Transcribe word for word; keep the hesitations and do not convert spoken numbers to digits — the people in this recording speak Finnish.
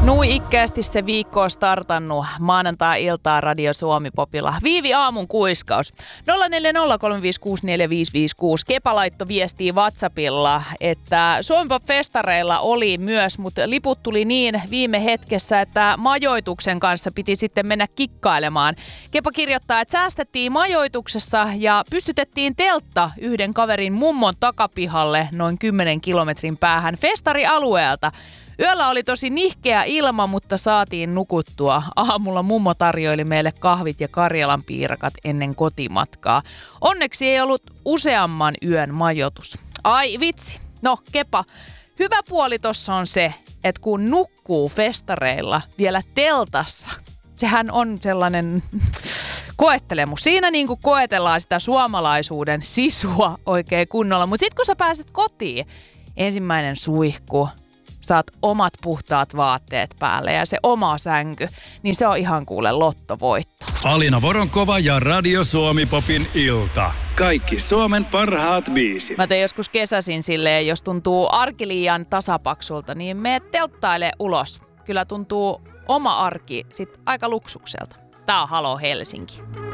Nui ikkäästi se viikko on startannut maanantai-iltaa Radio Suomi Popilla. Viivi aamun kuiskaus. nolla neljä nolla kolme viisi kuusi neljä viisi viisi kuusi. Kepa laitto viestii WhatsAppilla, että Suomi Pop-festareilla oli myös, mutta liput tuli niin viime hetkessä, että majoituksen kanssa piti sitten mennä kikkailemaan. Kepa kirjoittaa, että säästettiin majoituksessa ja pystytettiin teltta yhden kaverin mummon takapihalle noin kymmenen kilometrin päähän festarialueelta. Yöllä oli tosi nihkeä ilma, mutta saatiin nukuttua. Aamulla mummo tarjoili meille kahvit ja Karjalan piirakat ennen kotimatkaa. Onneksi ei ollut useamman yön majoitus. Ai vitsi. No Kepa, hyvä puoli tossa on se, että kun nukkuu festareilla vielä teltassa, sehän on sellainen koettelemus. Siinä niin kuin koetellaan sitä suomalaisuuden sisua oikein kunnolla. Mutta sitten kun sä pääset kotiin, ensimmäinen suihku, saat omat puhtaat vaatteet päälle ja se oma sänky, niin se on ihan kuule lottovoitto. Alina Voronkova ja Radio Suomi Popin ilta. Kaikki Suomen parhaat biisit. Mä tein joskus kesäsin silleen, jos tuntuu arki liian tasapaksulta, niin mene telttaile ulos. Kyllä tuntuu oma arki sit aika luksukselta. Tää on Halo Helsinki.